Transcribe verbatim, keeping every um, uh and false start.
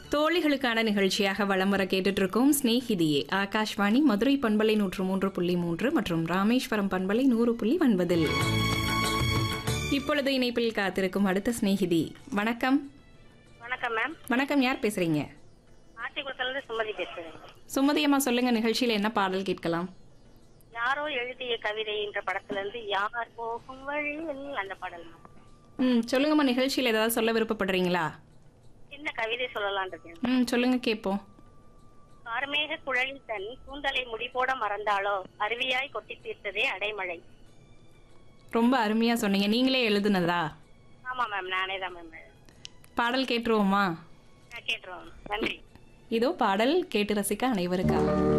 தோழிகளுக்கான நிகழ்ச்சியாக வலம் வர கேட்டுட்டு இருக்கோம் ஸ்நேகிதியே. ஆகாஷ்வாணி மதுரை பண்பலை நூற்று மூன்று புள்ளி மூன்று மற்றும் ராமேஸ்வரம் பண்பலை நூறு புள்ளி ஒன்பதில். இப்பொழுது இணைப்பில் காத்திருக்கும் அடுத்த ஸ்நேகிதி. வணக்கம். வணக்கம் மேம். வணக்கம், யார் பேசுறீங்க? ஆத்திக்குளத்துல சுமதி பேசுறேன். சுமதி அம்மா, சொல்லுங்க, நிகழ்ச்சியில என்ன பாடல் கேட்கலாம்? யாரோ எழுதிய கவிதை என்ற படத்துல இருந்து யார் போகும் வழியில் அந்த பாடல் மேம். ம் சொல்லுங்கம்மா, நிகழ்ச்சியில் ஏதாவது சொல்ல விருப்பப்படுறீங்களா? சின்ன கவிதை சொல்லலான் இருக்கேன். ம் சொல்லுங்க, கேட்போம். கார்மேக குழலில் தன் கூந்தலை முடிபோட மறந்தாலோ அருவியாய் கொட்டி தீர்த்ததே அடைமழை. ரொம்ப அருமையா சொன்னீங்க. நீங்களே எழுதுனதா? ஆமா மேம், நானே தான் மேம். பாடல் கேட்டுருவோமா? கேட்டுருவோம். நன்றி. இதோ பாடல் கேட்டு ரசிக்க அனைவருக்காக.